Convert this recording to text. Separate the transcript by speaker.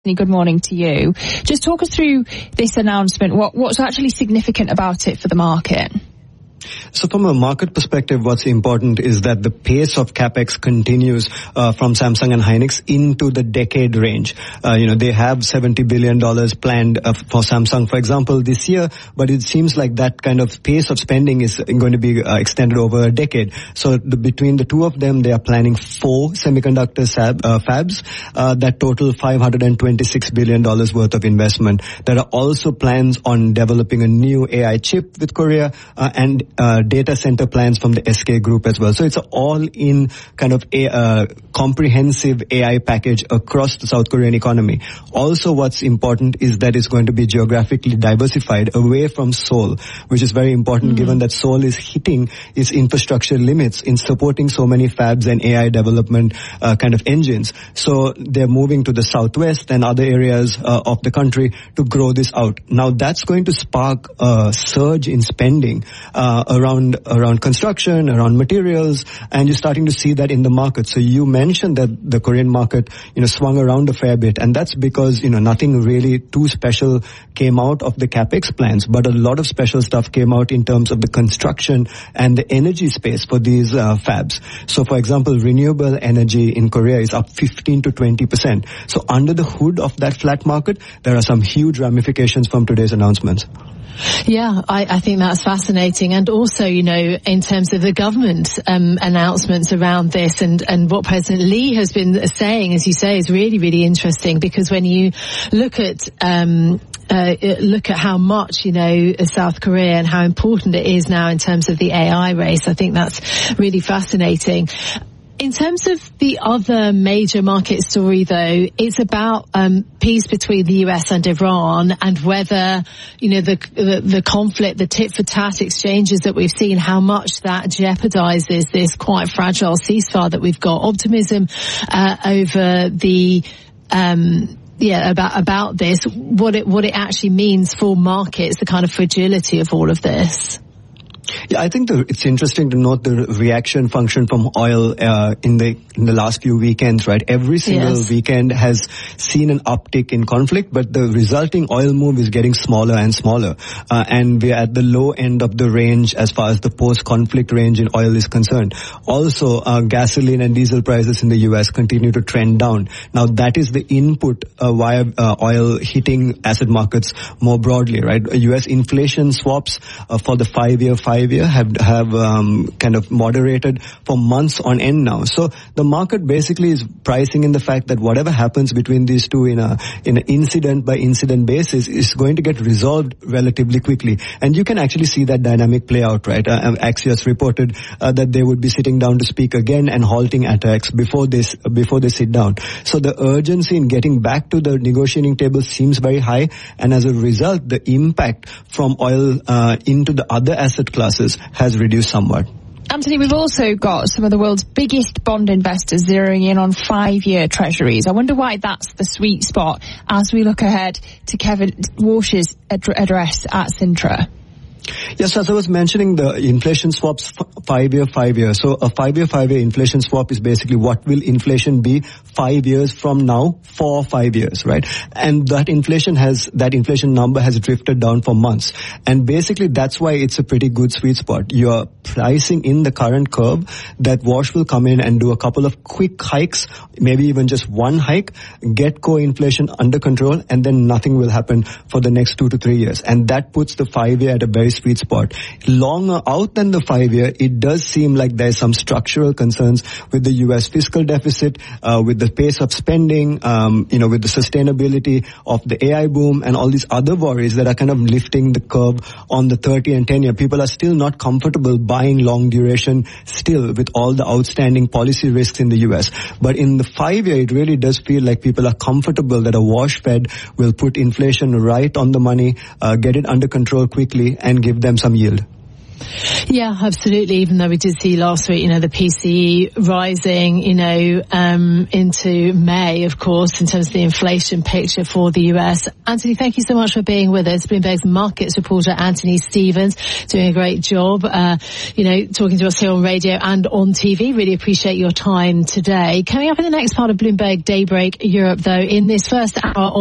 Speaker 1: Good morning to you. Just talk us through this announcement. What's actually significant about it for the market?
Speaker 2: So from a market perspective, what's important is that the pace of capex continues from Samsung and Hynix into the decade range. They have $70 billion planned for Samsung, for example, this year, but it seems like that kind of pace of spending is going to be extended over a decade. So between the two of them, they are planning 4 semiconductor fabs that total $526 billion worth of investment. There are also plans on developing a new AI chip with Korea and data center plans from the SK Group as well. So it's an all-in kind of comprehensive AI package across the South Korean economy. Also, what's important is that it's going to be geographically diversified away from Seoul, which is very important given that Seoul is hitting its infrastructure limits in supporting so many fabs and AI development kind of engines. So they're moving to the southwest and other areas of the country to grow this out. Now that's going to spark a surge in spending around construction, around materials, and you're starting to see that in the market. So you mentioned that the Korean market, swung around a fair bit, and that's because, nothing really too special came out of the capex plans, but a lot of special stuff came out in terms of the construction and the energy space for these fabs. So for example, renewable energy in Korea is up 15 to 20%. So under the hood of that flat market, there are some huge ramifications from today's announcements.
Speaker 3: Yeah, I think that's fascinating. And also, in terms of the government announcements around this and what President Lee has been saying, as you say, is really, really interesting, because when you look at how much, South Korea and how important it is now in terms of the AI race, I think that's really fascinating. In terms of the other major market story, though, it's about peace between the US and Iran, and whether, the conflict, the tit-for-tat exchanges that we've seen, how much that jeopardizes this quite fragile ceasefire that we've got. Optimism over the about this, what it actually means for markets, the kind of fragility of all of this.
Speaker 2: Yeah, I think it's interesting to note the reaction function from oil in the last few weekends, right? Every single weekend has seen an uptick in conflict, but the resulting oil move is getting smaller and smaller. And we're at the low end of the range as far as the post-conflict range in oil is concerned. Also, gasoline and diesel prices in the US continue to trend down. Now, that is the input via oil hitting asset markets more broadly, right? US inflation swaps for the 5-year have kind of moderated for months on end now. So the market basically is pricing in the fact that whatever happens between these two in an incident by incident basis is going to get resolved relatively quickly. And you can actually see that dynamic play out, right? Axios reported that they would be sitting down to speak again and halting attacks before they sit down. So the urgency in getting back to the negotiating table seems very high, and as a result, the impact from oil into the other asset classes has reduced somewhat.
Speaker 1: Anthony, we've also got some of the world's biggest bond investors zeroing in on 5-year treasuries. I wonder why that's the sweet spot as we look ahead to Kevin Walsh's address at Sintra.
Speaker 2: Yes, as I was mentioning, the inflation swaps 5-year. So a 5-year inflation swap is basically what will inflation be 5 years from now for 5 years, right? And that inflation number has drifted down for months. And basically that's why it's a pretty good sweet spot. You're pricing in the current curve that Walsh will come in and do a couple of quick hikes, maybe even just one hike, get core inflation under control, and then nothing will happen for the next 2 to 3 years. And that puts the 5-year at a very sweet spot. Longer out than the 5-year, it does seem like there's some structural concerns with the U.S. fiscal deficit, with the pace of spending, with the sustainability of the AI boom and all these other worries that are kind of lifting the curve on the 30 and 10-year. People are still not comfortable buying long duration still with all the outstanding policy risks in the U.S. But in the 5-year, it really does feel like people are comfortable that a Walsh Fed will put inflation right on the money, get it under control quickly, and give them some yield.
Speaker 3: Yeah, absolutely. Even though we did see last week, the PCE rising, into May, of course, in terms of the inflation picture for the US. Anthony, thank you so much for being with us. Bloomberg's markets reporter Anthony Stevens, doing a great job, talking to us here on radio and on TV. Really appreciate your time today. Coming up in the next part of Bloomberg Daybreak Europe, though, in this first hour